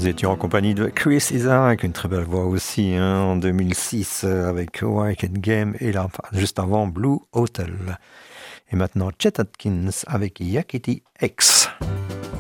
étions en compagnie de Chris Isaak, une très belle voix aussi, hein, en 2006 avec Wicked Game et là, juste avant Blue Hotel. Et maintenant Chet Atkins avec Yakety X.